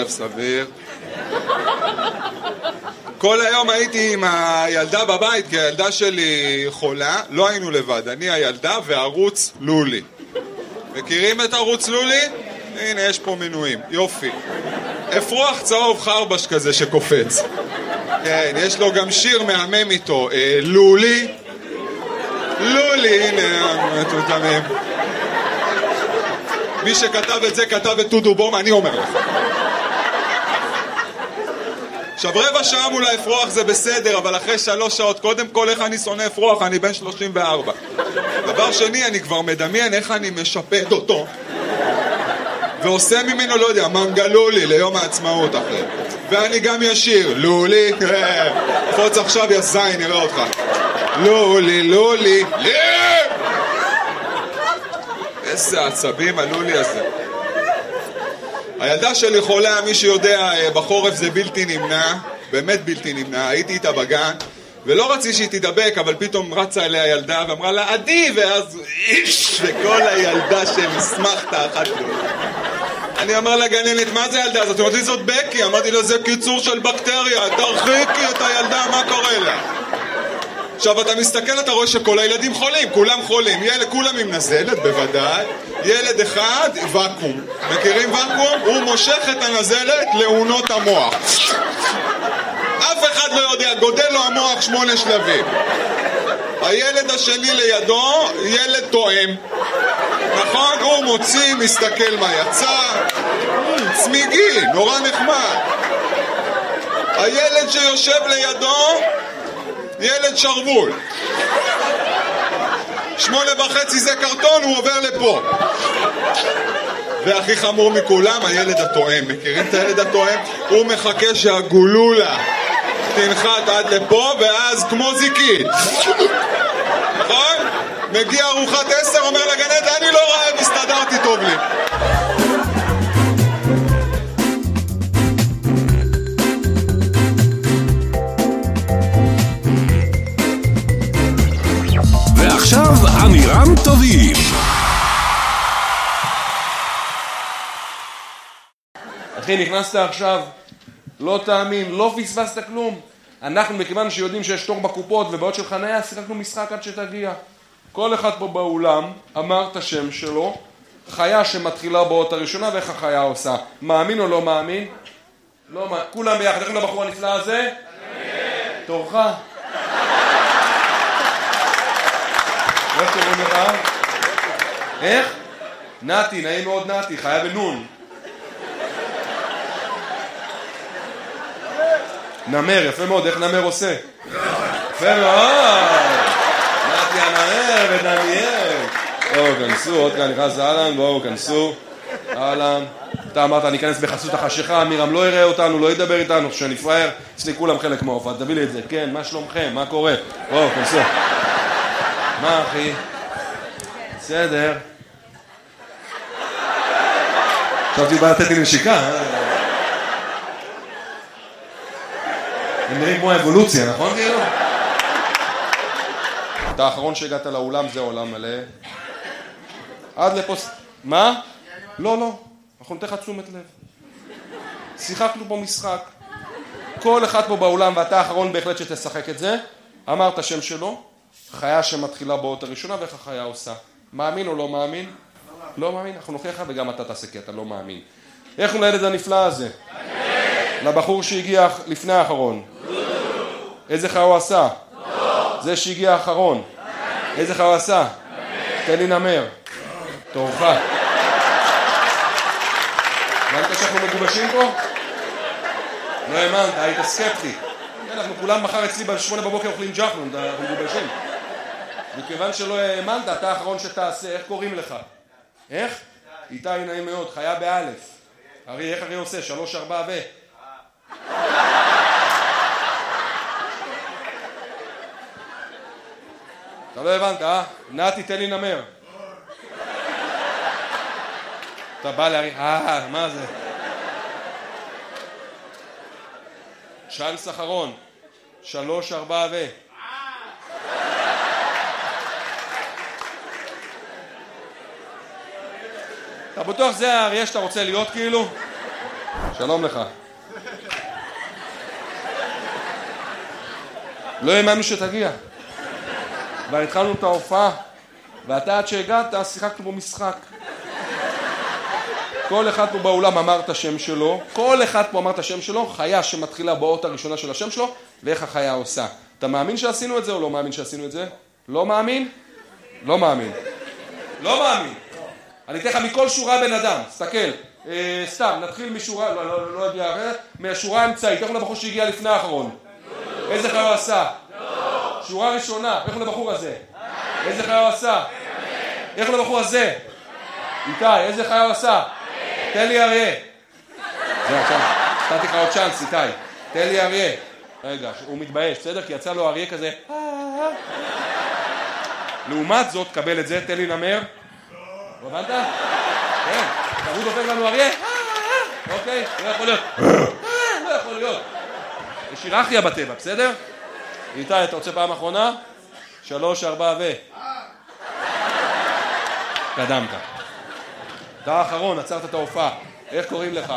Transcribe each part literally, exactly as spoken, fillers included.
ערב סביר. כל היום הייתי עם הילדה בבית, כי הילדה שלי חולה, לא היינו לבד, אני הילדה וערוץ לולי. מכירים את ערוץ לולי? הנה, יש פה מינויים, יופי. אפרוח צהוב חרבש כזה שקופץ. כן, יש לו גם שיר מהמם איתו, אה, לולי. לולי, הנה, מטומטמים. מי שכתב את זה כתב את טודו בום, אני אומר לך. עכשיו רבע שעה מול האפרוח זה בסדר, אבל אחרי שלוש שעות, קודם כל איך אני שונא אפרוח, אני בן שלושים וארבע. דבר שני, אני כבר מדמיין איך אני משפט אותו ועושה ממנו, לא יודע, מנגלולי ליום העצמאות אחרי. ואני גם ישיר, לולי, קפוץ עכשיו יא זין, נראה אותך. לולי, לולי, לי! איזה עצבים הלולי הזה. הילדה שלי חולה, מי שיודע, בחורף זה בלתי נמנע, באמת בלתי נמנע, הייתי איתה בגן, ולא רציתי שהיא תדבק, אבל פתאום רצה אליה ילדה ואמרה לה, עדי, ואז איש, וכל הילדה שנשמחת אחת לו. אני אמר לה, גננת, מה זה ילדה הזאת? אמרתי, זאת בקי, אמרתי לה, זה קיצור של בקטריה, תרחיקי את הילדה, מה קורה לה? עכשיו אתה מסתכל, אתה רואה שכל הילדים חולים, כולם חולים, ילד, כולם עם נזלת, בוודאי, ילד אחד, וקום. מכירים וקום? הוא מושך את הנזלת לאונות המוח. אף אחד לא יודע, גודל לו המוח שמונה שלבים. הילד השני לידו, ילד תואם. נכון? הוא מוציא, מסתכל מה יצא, צמיגי, נורא נחמד. הילד שיושב לידו, ילד שרבול. שמונה וחצי זה קרטון, הוא עובר לפה. והכי חמור מכולם, הילד התואם. מכירים את הילד התואם? הוא מחכה שהגולולה תנחת עד לפה, ואז כמו זיקית. נכון? מגיע ארוחת עשר, אומר לגננת, אני לא רעב, הסתדרתי טוב לי. ועכשיו אמירם טובים. אחי, נכנסת עכשיו, לא תאמין, לא פספסת כלום. אנחנו, מכיוון שיודעים שיש תור בקופות ובעוד של חניה, שיחקנו משחק עד שתגיע. כל אחד פה באולם אמר את השם שלו, חיה שמתחילה באות הראשונה, ואיך החיה עושה. מאמין או לא מאמין? לא מאמין. כולם ביחד, איך לבחור הנפלא הזה? תורך. איך קוראים לך? איך? נתי, נעים מאוד נתי, חיה בנון. נמר, יפה מאוד, איך נמר עושה? יפה מאוד! נתי הנמר ודניאל. בואו, כנסו, עוד כאן נכנס אהלן, בואו, כנסו. אהלן. אתה אמרת, אני אכנס בחסות החשיכה, אמירם לא יראה אותנו, לא ידבר איתנו, שנפראייר, אצלי כולם חלק מההופעה, תביא לי את זה. כן, מה שלומכם? מה קורה? בואו, כנסו. מה אחי? בסדר. חשבתי בא לתת לי נשיקה, אה? הם נראים כמו האבולוציה, נכון כאילו? אתה האחרון שהגעת לאולם, זה עולם מלא. עד לפה... מה? לא, לא. אנחנו נתן לך תשומת לב. שיחקנו פה משחק. כל אחד פה באולם, ואתה האחרון בהחלט שתשחק את זה, אמר את השם שלו, חיה שמתחילה באות הראשונה, ואיך החיה עושה. מאמין או לא מאמין? לא מאמין. אנחנו נוכיח לך וגם אתה תעשה, כי אתה לא מאמין. איך הוא לילד הנפלא הזה? לבחור שהגיע לפני האחרון. איזה חיה הוא עשה? זה שהגיע האחרון. איזה חיה הוא עשה? תן לי נמר. תורך. הבנת שאנחנו מגובשים פה? לא האמנת, היית סקפטי. אנחנו כולם מחר אצלי בשמונה בבוקר אוכלים ג'חנון, אנחנו מגובשים. מכיוון שלא האמנת, אתה האחרון שתעשה, איך קוראים לך? איך? איתי נעים מאוד, חיה באלף. ארי, איך ארי עושה? שלוש, ארבע ו... אתה לא הבנת, אה? נתי, תן לי נמר. אתה בא להרי... אה, מה זה? צ'אנס אחרון. שלוש, ארבע ו... אתה בטוח זה האריה שאתה רוצה להיות כאילו? שלום לך. לא האמנו שתגיע. כבר התחלנו את ההופעה, ואתה עד שהגעת, שיחקנו בו משחק. כל אחד פה באולם אמר את השם שלו, כל אחד פה אמר את השם שלו, חיה שמתחילה באות הראשונה של השם שלו, ואיך החיה עושה. אתה מאמין שעשינו את זה או לא מאמין שעשינו את זה? לא מאמין? לא מאמין. לא מאמין. אני אתן לך מכל שורה בן אדם, תסתכל. אה, סתם, נתחיל משורה, לא, לא, לא יודע, מהשורה האמצעית, איך הוא לבחור שהגיע לפני האחרון? איזה חיה הוא עשה? שורה ראשונה, איך הוא לבחור הזה? איזה חיה הוא עשה? איך הוא לבחור הזה? איתי, איזה חיה הוא עשה? תן לי אריה. זה עכשיו, נתתי לך עוד צ'אנס, איתי. תן לי אריה. רגע, הוא מתבייש, בסדר? כי יצא לו אריה כזה. לעומת זאת, קבל את זה, תן לי נמר. לא הבנת? כן, תראו דופק לנו אריה. אוקיי, לא יכול להיות. לא יכול להיות. יש היררכיה בטבע, בסדר? איתי, אתה רוצה פעם אחרונה? שלוש, ארבע ו... קדמת. אתה האחרון, עצרת את ההופעה. איך קוראים לך?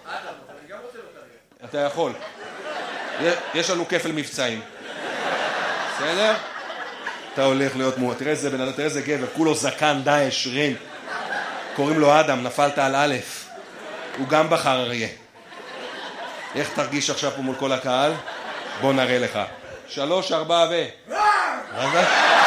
אתה יכול. יש לנו כפל מבצעים. בסדר? אתה הולך להיות מועט. תראה איזה בן אדם, תראה איזה גבר, כולו זקן, דאעש, רין. קוראים לו אדם, נפלת על א'. הוא גם בחר אריה. איך תרגיש עכשיו פה מול כל הקהל? בוא נראה לך. שלוש, ארבע ו... רגע.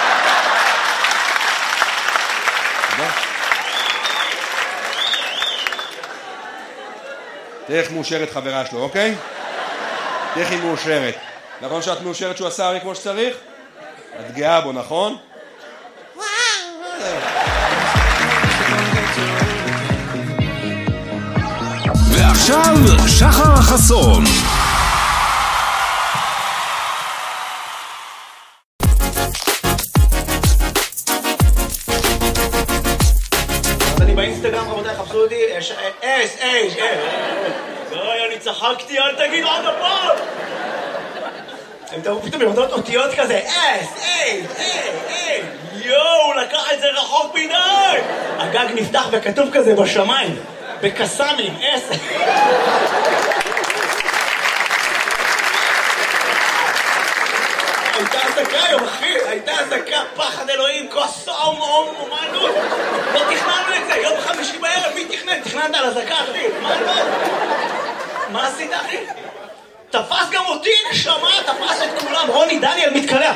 תראה איך מאושרת חברה שלו, אוקיי? תראה איך היא מאושרת. נכון שאת מאושרת שהוא עשה אריה כמו שצריך? את גאה בו, נכון? ועכשיו שחר חסון. אני באינסטגרם, רבותיי, חפשו אותי, אס, אס, אס. אוי, אני צחקתי, אל תגיד עוד הפעם. הם תראו פתאום במדעות אותיות כזה, אס, אס, אס, אס. יואו, לקח את זה רחוק מדי. הגג נפתח וכתוב כזה בשמיים, בקסמים, אס. הייתה הזקה היום, אחי, הייתה הזקה, פחד אלוהים, כוס אום, אום, אומנות. לא תכננו את זה, יום חמישי בערב, מי תכנן? תכננת על הזקה, אחי, מה לא? מה עשית, אחי? תפס גם אותי, נשמה, תפס את כולם, רוני דניאל מתקלח.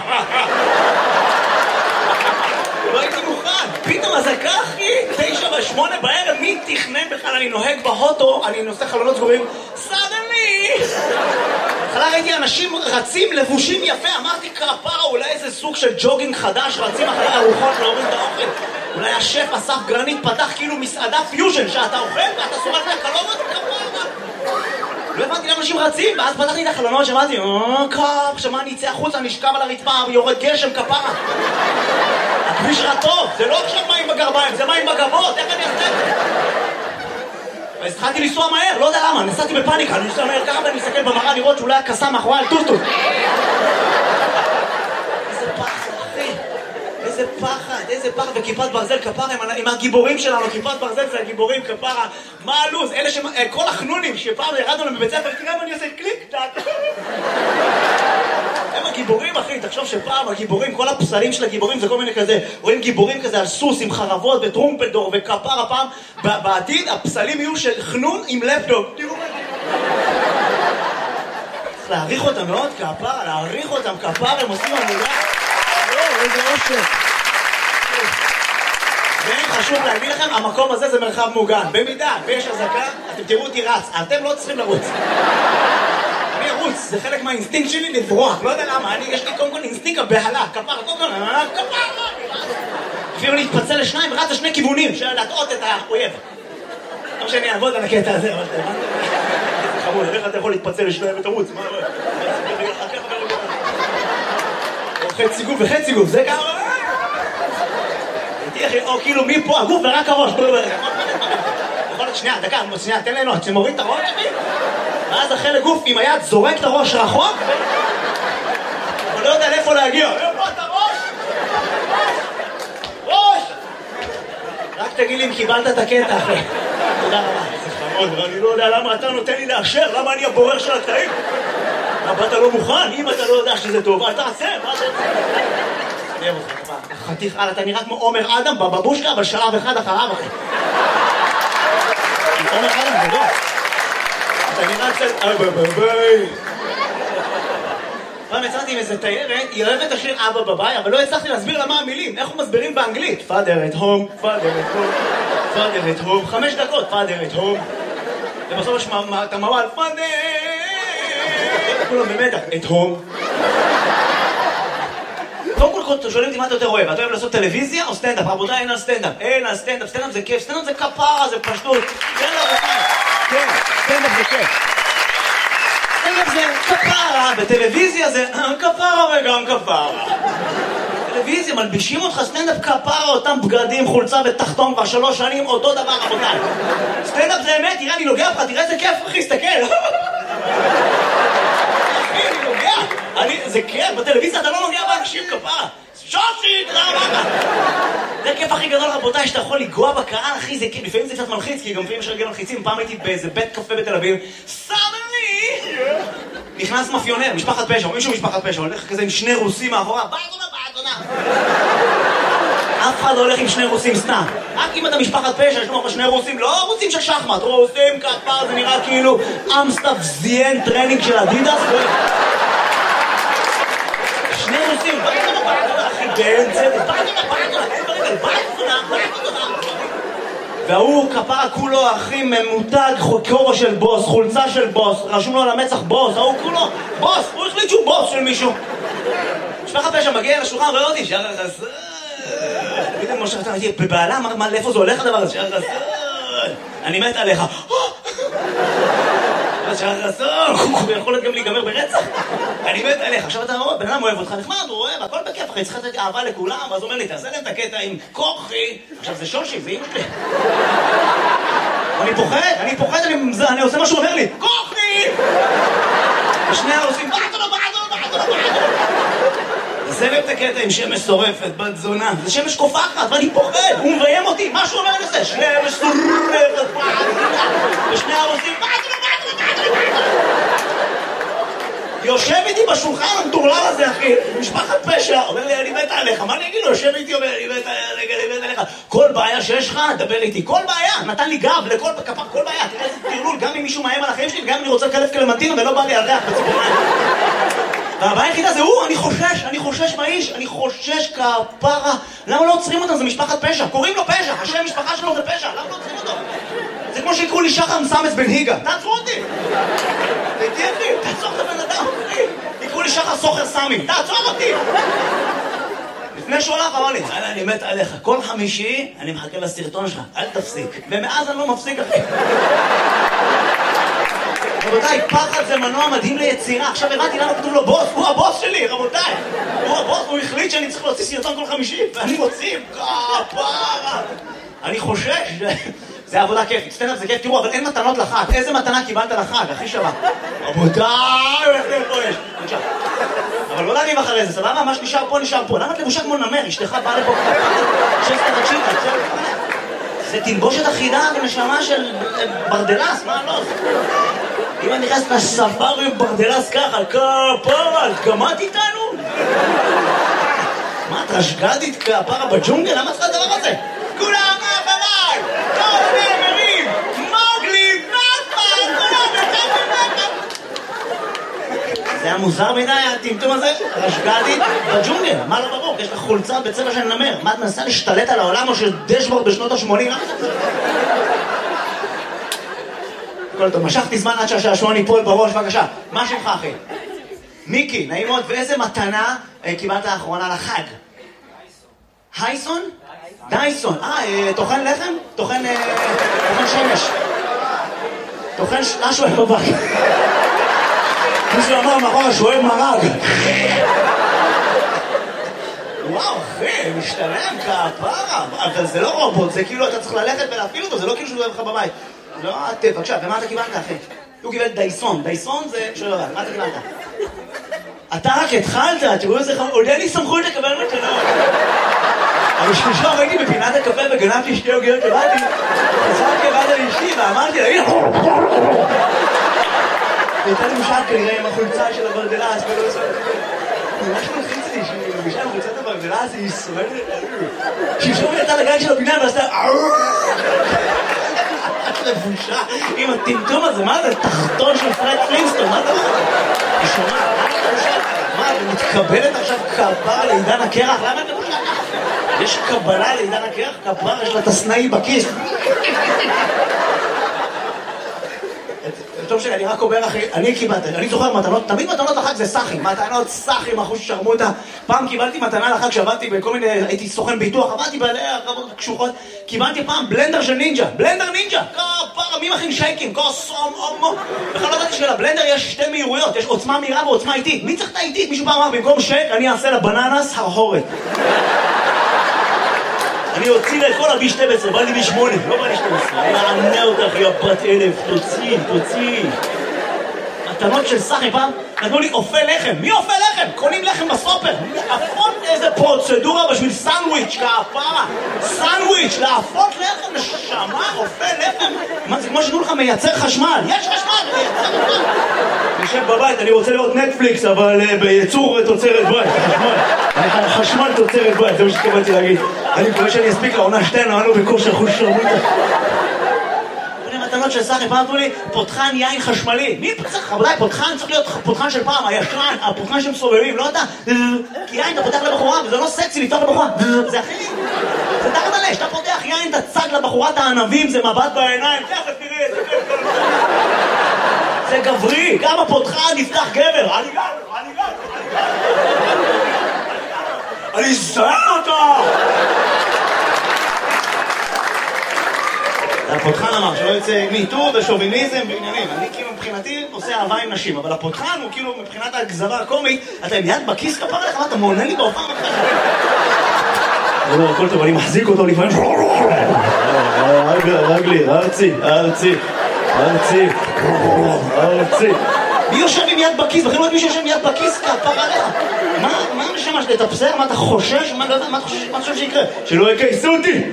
לא הייתי מוכן, פתאום הזקה, אחי, תשע ושמונה בערב, מי תכנן בכלל? אני נוהג בהוטו, אני נושא חלונות סגורים, סדני! בהתחלה ראיתי אנשים רצים לבושים יפה, אמרתי כפרה, אולי איזה סוג של ג'וגינג חדש, רצים אחרי ארוחות להוריד את האוכל. אולי השף אסף גרנית פתח כאילו מסעדה פיוז'ן, שאתה אוכל ואתה סורק מהחלומות כפרה. לא הבנתי למה אנשים רצים, ואז פתחתי את החלונות שאמרתי, אה, קאפ, שמה אני אצא החוצה, נשכב על הרצפה, יורד גשם כפרה. הכביש רע טוב, זה לא עכשיו מים בגרביים, זה מים בגבות, איך אני אעשה את זה? אז התחלתי לנסוע מהר, לא יודע למה, נסעתי בפאניקה, אני נסוע מהר ככה ואני מסתכל במראה לראות שאולי הקסם מאחורי על טוטוט. איזה פחד, אחי, איזה פחד, איזה פחד, וכיפת ברזל כפרה, עם הגיבורים שלנו, כיפת ברזל זה הגיבורים כפרה, מה הלו"ז, אלה שהם, כל החנונים שפעם ירדנו להם בבית ספר, תראה מה אני עושה, קליק, טק. הם הגיבורים, אחי, תחשוב שפעם הגיבורים, כל הפסלים של הגיבורים זה כל מיני כזה, רואים גיבורים כזה על סוס עם חרבות וטרומפלדור וכפרה פעם, בעתיד הפסלים יהיו של חנון עם לפטופ. תראו מה צריך להעריך אותם מאוד, כפרה, להעריך אותם, כפרה, הם עושים עבודה. לא, איזה אושר. וחשוב להגיד לכם, המקום הזה זה מרחב מוגן. במידה ויש הזקה, אתם תראו אותי רץ, אתם לא צריכים לרוץ. אני ארוץ, זה חלק מהאינסטינקט שלי לברוח, לא יודע למה, אני, יש לי קודם כל אינסטינקט הבהלה, כפרה, קודם כל, כפרה, אפילו להתפצל לשניים, רץ לשני כיוונים, של להטעות את האויב. לא שאני אעבוד על הקטע הזה, אבל אתה חמוד, איך אתה יכול להתפצל לשניים ותרוץ? מה, חצי גוף וחצי גוף, זה ככה, או כאילו מפה הגוף ורק הראש. יכול להיות שנייה, דקה, שנייה, תן לנו, שמוריד את הראש, אחי. ואז החלק גוף עם היד זורק את הראש רחוק, אבל לא יודע לאיפה להגיע. איפה את הראש? ראש! רק תגיד לי אם קיבלת את הקטע, אחי. תודה רבה, זה חמוד. אני לא יודע למה אתה נותן לי לאשר, למה אני הבורר של התאים? אבל אתה לא מוכן, אם אתה לא יודע שזה טוב, אתה עשה, מה אתה עושה? אני אוהב אותך, חתיך על, אתה נראה כמו עומר אדם בבבושקה, אבל שלב אחד אחריו אחי. עומר אדם, זה לא. אתה נראה קצת... אבא בביי. פעם יצאתי עם איזה תיירת, היא אוהבת את השיר אבא בביי, אבל לא הצלחתי להסביר לה מה המילים, איך הוא מסבירים באנגלית. Father at home, father at home, father at home, חמש דקות, father at home. ובסוף יש את המעל, father! כולם במדע, at home. קודם כל שואלים אותי מה אתה יותר אוהב, אתה אוהב לעשות טלוויזיה או סטנדאפ? רבותיי, אין על סטנדאפ, אין על סטנדאפ, סטנדאפ זה כיף, סטנדאפ זה כפרה, זה פשטות. יאללה, רבותיי. כן, סטנדאפ זה כיף. סטנדאפ זה כפרה, בטלוויזיה זה כפרה וגם כפרה. טלוויזיה, מלבישים אותך סטנדאפ כפרה, אותם בגדים, חולצה ותחתון כבר שלוש שנים, אותו דבר, רבותיי. סטנדאפ זה אמת, תראה, אני נוגע לך, תראה איזה כיף, אחי, סתכל. אחי, אני נוגע. זה כיף, בטלוויזיה אתה לא נוגע באנשים כפרה. שושי, תודה רבה. זה הכיף הכי גדול, רבותיי, שאתה יכול לגוע בקהל, אחי, זה כיף. לפעמים זה קצת מלחיץ, כי גם לפעמים יש רגל מלחיצים. פעם הייתי באיזה בית קפה בתל אביב, סדני! נכנס מאפיונר, משפחת פשע, או מישהו משפחת פשע, הולך כזה עם שני רוסים מאחורה, באדונה, באדונה. אף אחד הולך עם שני רוסים סתם. רק אם אתה משפחת פשע, יש לו שני רוסים, לא רוסים של שחמט, רוסים כפר, זה נראה כאילו אמסטאפ זיין טרנינג של אדידס. שני רוסים, באדונה, באדונה, אחי, באמצע, באדונה, באדונה, אין דברים כאלה, באדונה, באדונה. והוא כפרה כולו הכי ממותג, כובע של בוס, חולצה של בוס, רשום לו על המצח בוס, ההוא כולו בוס, הוא החליט שהוא בוס של מישהו. משפחת פשע מגיע לשולחן, רואה אותי, שער החסר. פתאום כמו שאתה אמרתי, בבעלה, מה, לאיפה זה הולך הדבר הזה? שער החסר. אני מת עליך. שער החסר, הוא יכול גם להיגמר ברצח. אני מת עליך. עכשיו אתה אומר, בן אדם אוהב אותך, נחמד, הוא אוהב, הכל בכיף, אחי, צריך לתת אהבה לכולם, ואז הוא אומר לי, תעשה להם את הקטע עם כוחי. עכשיו זה שושי, זה אימא שלי. אני פוחד, אני פוחד, אני עושה מה שהוא אומר לי, כוחי! ושני העושים, בעדו, בעדו, בעדו, בעדו. תעשה להם את הקטע עם שמש שורפת, בת זונה. זה שמש קופחת, ואני פוחד, הוא מביים אותי, מה שהוא אומר לי זה, שמש שורפת, בעדו. ושני העושים, בעדו, בעדו, בעדו, בעדו. יושב איתי בשולחן המטורלל הזה, אחי, משפחת פשע, אומר לי, אני מת עליך, מה אני אגיד לו? יושב איתי, אומר, אני מת עליך, כל בעיה שיש לך, דבר איתי, כל בעיה, נתן לי גב לכל כפר, כל בעיה, תראה איזה תרלול, גם אם מישהו מאיים על החיים שלי, גם אם אני רוצה לקלף קלמנטינה ולא בא לי על ריח בציפורניים. והבעיה היחידה זה הוא, אני חושש, אני חושש מהאיש, אני חושש כפרה, למה לא עוצרים אותם? זה משפחת פשע, קוראים לו פשע, השם משפחה שלו זה פשע, למה לא עוצרים אותו? זה כמו שיקראו לי שחר מסמס בן היגה, תעצרו אותי! תהייתי אחי, תעצור את הבן אדם, אחי! יקראו לי שחר סוחר סמי, תעצור אותי! לפני שהוא הולך, אמר לי, אני מת עליך, כל חמישי אני מחכה לסרטון שלך, אל תפסיק. ומאז אני לא מפסיק, אחי. רבותיי, פחד זה מנוע מדהים ליצירה. עכשיו הבנתי למה כתוב לו בוס, הוא הבוס שלי, רבותיי. הוא הבוס, הוא החליט שאני צריך להוציא סרטון כל חמישי, ואני מוציא, כפרה. אני חושש, זה עבודה כיפית, סטנדאפ זה כיף, תראו, אבל אין מתנות לחג. איזה מתנה קיבלת לחג, הכי שווה? רבותיי, איך זה פה יש? בבקשה. אבל לא להגיב אחרי זה, סבבה? מה שנשאר פה, נשאר פה. למה את לבושה כמו נמר? אשתך באה לפה שסטה תקשיב, זה תלבושת אחידה ונשמה של ברדלס, מה לא? אם אני נכנס לספארי ברדלס ככה, כפרה, גמרת איתנו? מה, את רשגדית כפרה בג'ונגל? למה צריכה הדבר הזה? כולם אחריי! כל נאמרים! מוגלי, נאפה! כולם נאפה! זה היה מוזר מדי, הטמטום הזה? רשגדית בג'ונגל, מה לא ברור? יש לך חולצה בצבע של נמר. מה, את מנסה להשתלט על העולם או של דשבורד בשנות ה-שמונים? למה זה? כל טוב, משכתי זמן עד שהשעשועון ייפול בראש, בבקשה. מה שמך, אחי? מיקי, נעים מאוד, ואיזה מתנה קיבלת האחרונה לחג? הייסון? דייסון. אה, תוכן לחם? תוכן שמש. תוכן משהו אוהב בבק. מישהו אמר מאחורה שהוא אוהב מרג. וואו, אחי, משתלם כפרה. אבל זה לא רובוט, זה כאילו אתה צריך ללכת ולהפעיל אותו, זה לא כאילו שהוא אוהב לך בבית. לא, אתה, בבקשה, ומה אתה קיבלת, אחי? הוא קיבל דייסון. דייסון זה... שלא יודע, מה אתה קיבלת? אתה רק התחלת, תראו איזה חמור, עוד אין לי סמכות לקבל מתנות. אבל שלשום הייתי בפינת הקפה וגנבתי שתי עוגיות שבאתי, חזרתי הביתה לאשתי ואמרתי לה, הנה, והייתה לי משל כנראה עם החולצה של הברדלס, ולא עושה את זה. ממש מלחיץ לי, שהיא מבישה עם חולצת הברדלס, היא סועדת. שלשום יצאה לגן של הפינה ועשתה לבושה עם הטמטום הזה, מה זה? תחתון של פרד פלינסטון, מה זה? היא שומעת, מה, ומתקבלת עכשיו כפרה לעידן הקרח? למה את לבושה ככה? יש קבלה לעידן הקרח? כפרה, יש לה תסנאי בכיס. טוב שלי, אני רק אומר אחי, אני קיבלתי, אני זוכר מתנות, תמיד מתנות לחג זה סחים, מתנות סחים, אחוז שרמוטה. פעם קיבלתי מתנה לחג שעבדתי בכל מיני, הייתי סוכן ביטוח, עבדתי בעלי הרבות קשוחות, קיבלתי פעם בלנדר של נינג'ה, בלנדר נינג'ה, כפרה, מי מכין שייקים, כוסום, אומו. בכלל לא ידעתי שלבלנדר יש שתי מהירויות, יש עוצמה מהירה ועוצמה איטית. מי צריך את האיטית? מישהו פעם אמר, במקום שייק, אני אעשה לבננס הרהורת. אני הוציא לה את כל הבי שתים עשרה, בא לי בי שמונה, לא בא לי שתים עשרה. אני אענה אותך, יא בת אלף, תוציא, תוציא. מתנות של סחי פעם, נתנו לי אופה לחם. מי אופה לחם? קונים לחם בסופר. להפות איזה פרוצדורה בשביל סנדוויץ', כפרה. סנדוויץ', להפות לחם, נשמה, אופה לחם. מה זה כמו שתנו לך מייצר חשמל? יש חשמל, מייצר חשמל. נשב בבית, אני רוצה לראות נטפליקס, אבל בייצור תוצרת בית, חשמל. אני חשמל תוצרת בית, זה מה שתקבלתי להגיד. אני מקווה שאני אספיק לעונה שתיים, נענו בכושר חוש שרמוטה. מתנות של סחי, פעם אמרו לי, פותחן יין חשמלי. מי צריך? רבותיי, פותחן צריך להיות פותחן של פעם, הישן, הפותחן שהם סובבים, לא אתה. כי יין אתה פותח לבחורה, וזה לא סקסי לפתוח לבחורה. זה אחי. זה תחת עלי, שאתה פותח יין, אתה צג לבחורת הענבים, זה מבט בעיניים, תכף תראה, זה כיף. זה גברי, גם הפותחן נפתח גבר. אני גבר, אני גבר. אני זהר אותו! הפותחן אמר שלא יוצא מיטור ושוביניזם ועניינים. אני כאילו מבחינתי עושה אהבה עם נשים, אבל הפותחן הוא כאילו מבחינת הגזרה הקומית, אתה עם יד בכיס כפר עליך, מה אתה מעונן לי בהופעה מבחן? לא, הכל טוב, אני מחזיק אותו לפעמים. רגלי, ארצי, ארצי, ארצי, ארצי. מי יושב עם יד בכיס? בכלל לא יודעת מי שיושב עם יד בכיס כפר עליך. מה המשמש לתפסר? מה אתה חושש? מה אתה חושב שיקרה? שלא יקייסו אותי!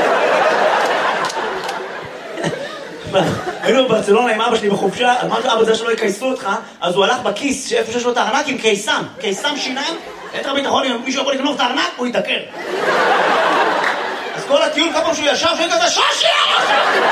היינו בברצלונה עם אבא שלי בחופשה, אמרתי אבא זה שלא יקייסו אותך, אז הוא הלך בכיס שאיפה שיש לו את הארנק עם קיסם, קיסם שיניים, יתר ביטחון, אם מישהו יכול לגנוב את הארנק, הוא יתעקר. אז כל הטיול כמה שהוא ישב, שהוא כזה שושי!